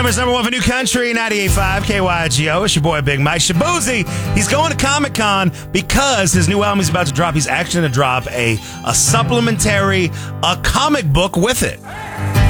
Number one for New Country, 98.5 KYGO. It's your boy, Big Mike Shabuzi. He's going to Comic-Con because his new album is about to drop. He's actually going to drop a supplementary comic book with it.